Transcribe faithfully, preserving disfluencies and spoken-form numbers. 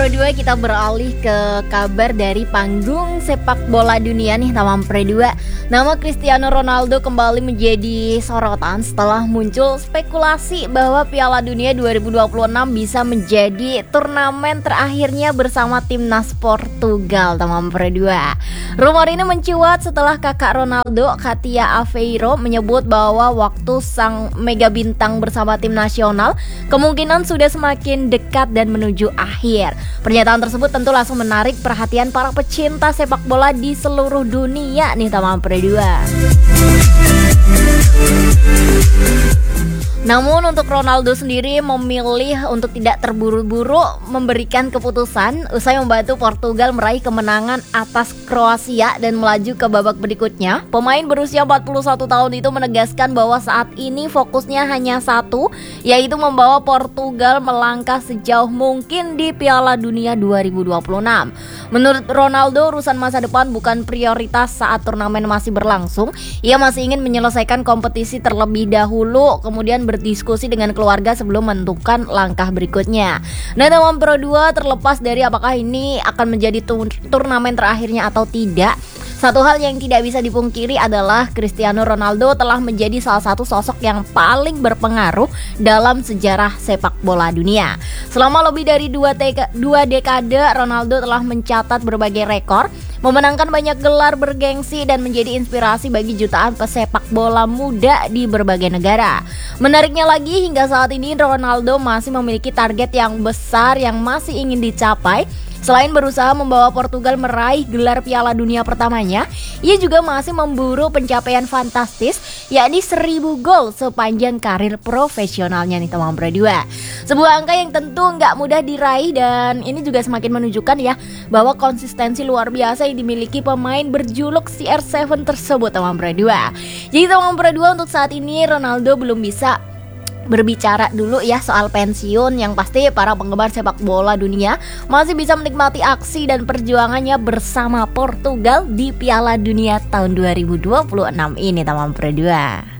Pro dua kita beralih ke kabar dari panggung sepak bola dunia nih Tamam Pro dua. Nama Cristiano Ronaldo kembali menjadi sorotan setelah muncul spekulasi bahwa Piala Dunia dua ribu dua puluh enam bisa menjadi turnamen terakhirnya bersama timnas Portugal Tamam Pro dua. Rumor ini mencuat setelah kakak Ronaldo, Katia Aveiro, menyebut bahwa waktu sang mega bintang bersama tim nasional kemungkinan sudah semakin dekat dan menuju akhir. Pernyataan tersebut tentu langsung menarik perhatian para pecinta sepak bola di seluruh dunia nih Tamam Pro dua. Namun untuk Ronaldo sendiri memilih untuk tidak terburu-buru memberikan keputusan usai membantu Portugal meraih kemenangan atas Kroasia dan melaju ke babak berikutnya. Pemain berusia empat puluh satu tahun itu menegaskan bahwa saat ini fokusnya hanya satu, yaitu membawa Portugal melangkah sejauh mungkin di Piala Dunia dua ribu dua puluh enam. Menurut Ronaldo, urusan masa depan bukan prioritas saat turnamen masih berlangsung. Ia masih ingin menyelesaikan kompetisi terlebih dahulu, kemudian berdiskusi dengan keluarga sebelum menentukan langkah berikutnya. Nah, Tamam Pro dua, terlepas dari apakah ini akan menjadi tur- turnamen terakhirnya atau tidak, satu hal yang tidak bisa dipungkiri adalah Cristiano Ronaldo telah menjadi salah satu sosok yang paling berpengaruh dalam sejarah sepak bola dunia. Selama lebih dari dua, teka, dua dekade, Ronaldo telah mencatat berbagai rekor, memenangkan banyak gelar bergengsi dan menjadi inspirasi bagi jutaan pesepak bola muda di berbagai negara. Menariknya lagi, hingga saat ini Ronaldo masih memiliki target yang besar yang masih ingin dicapai. Selain berusaha membawa Portugal meraih gelar Piala Dunia pertamanya, ia juga masih memburu pencapaian fantastis, yakni seribu gol sepanjang karir profesionalnya nih Tamam Pro dua. Sebuah angka yang tentu nggak mudah diraih, dan ini juga semakin menunjukkan ya bahwa konsistensi luar biasa yang dimiliki pemain berjuluk C R tujuh tersebut Tamam Pro dua. Jadi Tamam Pro dua, untuk saat ini Ronaldo belum bisa berbicara dulu ya soal pensiun. Yang pasti para penggemar sepak bola dunia masih bisa menikmati aksi dan perjuangannya bersama Portugal di Piala Dunia tahun dua ribu dua puluh enam ini Tamam Pro dua.